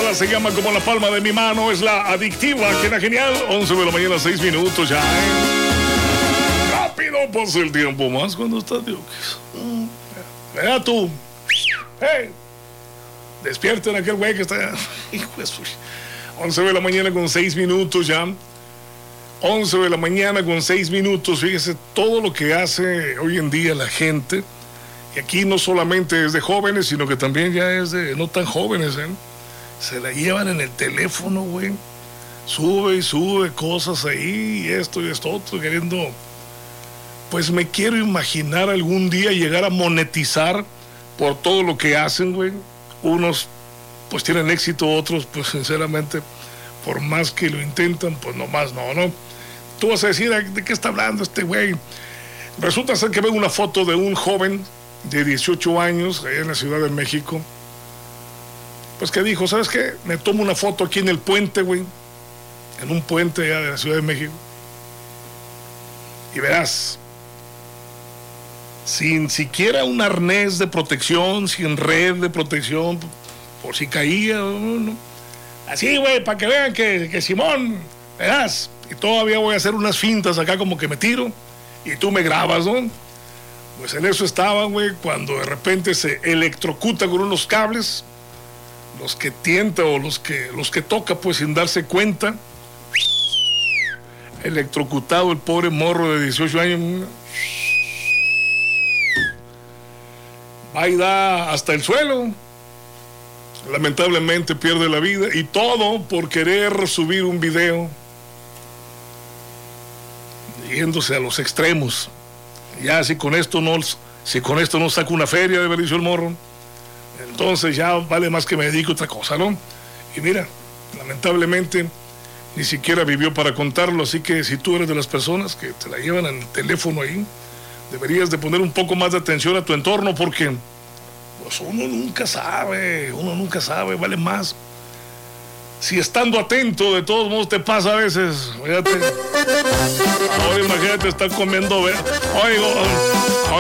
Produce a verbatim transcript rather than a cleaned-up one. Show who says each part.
Speaker 1: bala se llama Como la palma de mi mano. Es la adictiva, queda genial. once de la mañana, seis minutos ya, ¿eh? Rápido pasa el tiempo, más cuando estás de oquis. Vea tú. Hey. Despierten a aquel güey que está... Hijo de su... once de la mañana con seis minutos ya. once de la mañana con seis minutos. Fíjese todo lo que hace hoy en día la gente. Y aquí no solamente es de jóvenes, sino que también ya es de no tan jóvenes, ¿eh? Se la llevan en el teléfono, güey. Sube y sube cosas ahí, y esto y esto otro, queriendo... Pues me quiero imaginar algún día llegar a monetizar por todo lo que hacen, güey. Unos pues tienen éxito, otros pues sinceramente, por más que lo intentan, pues nomás no, ¿no? Tú vas a decir, ¿de qué está hablando este güey? Resulta ser que veo una foto de un joven de dieciocho años, allá en la Ciudad de México, pues que dijo, ¿sabes qué? Me tomo una foto aquí en el puente, güey, en un puente allá de la Ciudad de México, y verás, sin siquiera un arnés de protección, sin red de protección, por si caía, no, no. Así, güey, para que vean que, que Simón, verás, y todavía voy a hacer unas fintas acá como que me tiro, y tú me grabas, ¿no? Pues en eso estaban, güey, cuando de repente se electrocuta con unos cables, los que tienta o los que, los que toca, pues sin darse cuenta, electrocutado el pobre morro de dieciocho años, va y da hasta el suelo, lamentablemente pierde la vida, y todo por querer subir un video, yéndose a los extremos. Ya si con esto no, si con esto no saco una feria de haber dicho el morro, entonces ya vale más que me dedique a otra cosa, ¿no? Y mira, lamentablemente ni siquiera vivió para contarlo, así que si tú eres de las personas que te la llevan en el teléfono ahí, deberías de poner un poco más de atención a tu entorno, porque pues uno nunca sabe, uno nunca sabe, vale más. Si estando atento, de todos modos te pasa a veces, fíjate. Ahora imagínate estar comiendo, oigo,